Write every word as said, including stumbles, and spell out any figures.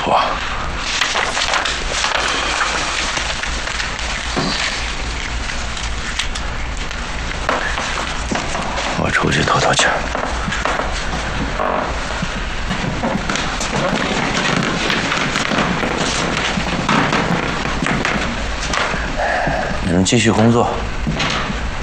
服。我出去透透气儿。你们继续工作。